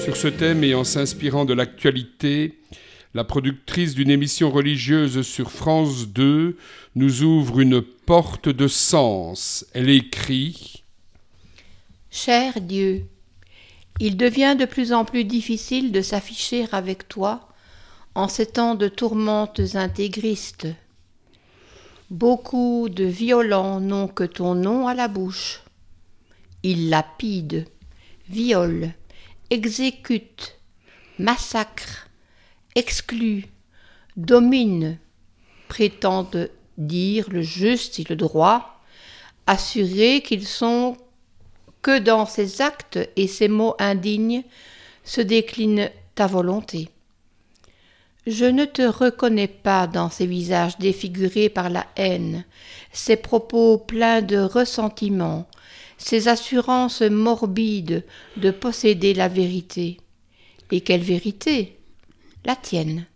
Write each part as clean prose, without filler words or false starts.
Sur ce thème et en s'inspirant de l'actualité, la productrice d'une émission religieuse sur France 2 nous ouvre une porte de sens. Elle écrit « Cher Dieu, il devient de plus en plus difficile de s'afficher avec toi en ces temps de tourmentes intégristes. Beaucoup de violents n'ont que ton nom à la bouche. Ils lapident, violent, exécutent, massacrent, excluent, dominent, prétendent dire le juste et le droit, assurés qu'ils sont que dans ces actes et ces mots indignes se décline ta volonté. Je ne te reconnais pas dans ces visages défigurés par la haine, ces propos pleins de ressentiment, ces assurances morbides de posséder la vérité. Et quelle vérité? La tienne.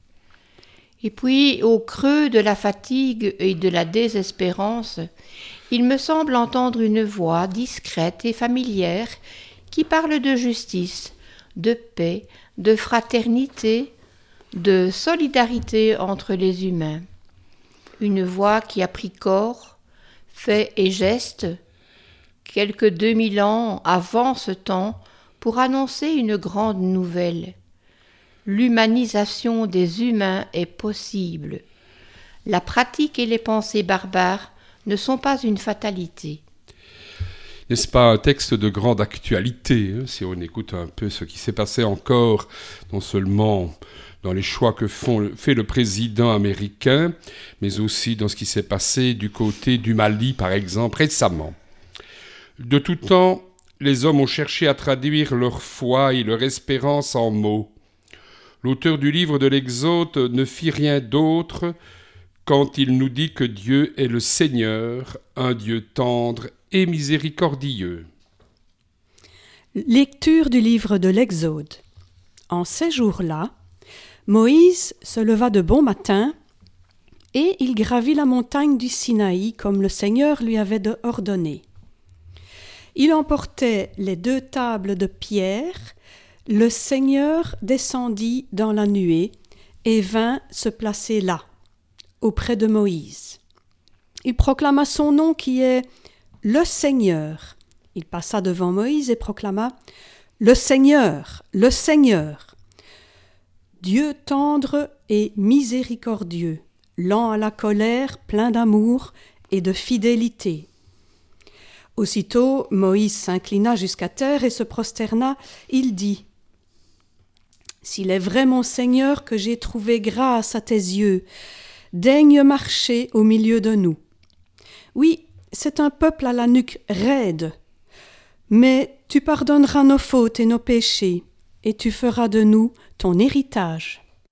Et puis, au creux de la fatigue et de la désespérance, il me semble entendre une voix discrète et familière qui parle de justice, de paix, de fraternité, de solidarité entre les humains. Une voix qui a pris corps, fait et geste, quelques 2000 ans avant ce temps, pour annoncer une grande nouvelle. L'humanisation des humains est possible. La pratique et les pensées barbares ne sont pas une fatalité. N'est-ce pas un texte de grande actualité, si on écoute un peu ce qui s'est passé encore, non seulement dans les choix que fait le président américain, mais aussi dans ce qui s'est passé du côté du Mali, par exemple, récemment. De tout temps, les hommes ont cherché à traduire leur foi et leur espérance en mots. L'auteur du livre de l'Exode ne fit rien d'autre quand il nous dit que Dieu est le Seigneur, un Dieu tendre et miséricordieux. Lecture du livre de l'Exode. En ces jours-là, Moïse se leva de bon matin et il gravit la montagne du Sinaï comme le Seigneur lui avait ordonné. Il emportait les 2 tables de pierre. Le Seigneur descendit dans la nuée et vint se placer là, auprès de Moïse. Il proclama son nom qui est le Seigneur. Il passa devant Moïse et proclama « Le Seigneur, le Seigneur, Dieu tendre et miséricordieux, lent à la colère, plein d'amour et de fidélité. » Aussitôt, Moïse s'inclina jusqu'à terre et se prosterna. Il dit « S'il est vrai, mon Seigneur, que j'ai trouvé grâce à tes yeux, daigne marcher au milieu de nous. Oui, c'est un peuple à la nuque raide, mais tu pardonneras nos fautes et nos péchés, et tu feras de nous ton héritage. »